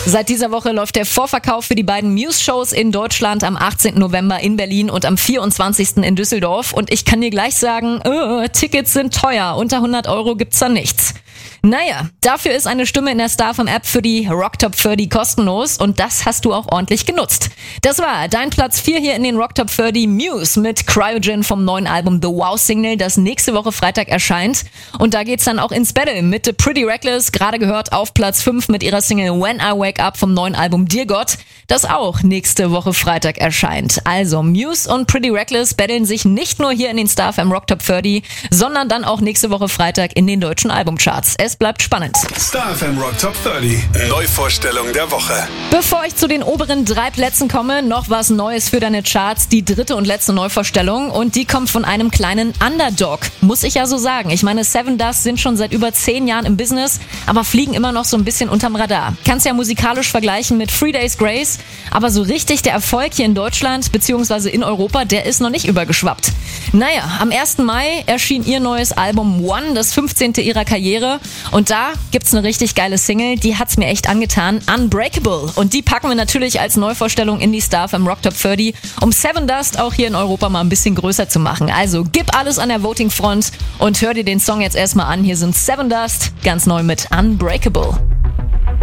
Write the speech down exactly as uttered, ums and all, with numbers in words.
Seit dieser Woche läuft der Vorverkauf für die beiden Muse-Shows in Deutschland am achtzehnten November in Berlin und am vierundzwanzigsten in Düsseldorf. Und ich kann dir gleich sagen, äh, Tickets sind teuer. Unter hundert Euro gibt's da nichts. Naja, dafür ist eine Stimme in der StarFM-App für die Rock Top dreißig kostenlos und das hast du auch ordentlich genutzt. Das war dein Platz vier hier in den Rock Top dreißig, Muse mit Cryogen vom neuen Album The Wow Signal, das nächste Woche Freitag erscheint. Und da geht's dann auch ins Battle mit The Pretty Reckless, gerade gehört auf Platz fünf mit ihrer Single When I Wake Up vom neuen Album Dear God, das auch nächste Woche Freitag erscheint. Also Muse und Pretty Reckless battlen sich nicht nur hier in den StarFM Rock Top dreißig, sondern dann auch nächste Woche Freitag in den deutschen Albumcharts. Es bleibt spannend. StarFM Rock Top dreißig. Neuvorstellung der Woche. Bevor ich zu den oberen drei Plätzen komme, noch was Neues für deine Charts. Die dritte und letzte Neuvorstellung und die kommt von einem kleinen Underdog. Muss ich ja so sagen. Ich meine, Seven Dust sind schon seit über zehn Jahren im Business, aber fliegen immer noch so ein bisschen unterm Radar. Kannst ja musikalisch vergleichen mit Three Days Grace, aber so richtig der Erfolg hier in Deutschland bzw. in Europa, der ist noch nicht übergeschwappt. Naja, am ersten Mai erschien ihr neues Album One, das fünfzehnte ihrer Karriere. Und da gibt's eine richtig geile Single, die hat's mir echt angetan, Unbreakable. Und die packen wir natürlich als Neuvorstellung in die StarFM Rock Top dreißig, um Seven Dust auch hier in Europa mal ein bisschen größer zu machen. Also gib alles an der Voting-Front und hör dir den Song jetzt erstmal an. Hier sind Seven Dust, ganz neu mit Unbreakable.